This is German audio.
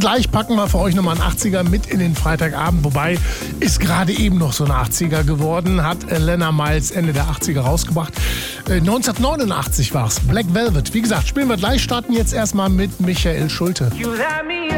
gleich packen wir für euch nochmal einen 80er mit in den Freitagabend. Wobei, ist gerade eben noch so ein 80er geworden. Hat Lena Miles Ende der 80er rausgebracht. 1989 war's. Black Velvet. Wie gesagt, spielen wir gleich. Starten jetzt erstmal mit Michael Schulte.